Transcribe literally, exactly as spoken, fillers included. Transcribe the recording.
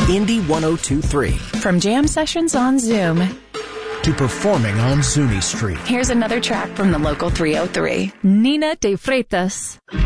Indy one oh two point three. From jam sessions on Zoom to performing on Zuni Street. Here's another track from the local three oh three. Nina de Freitas.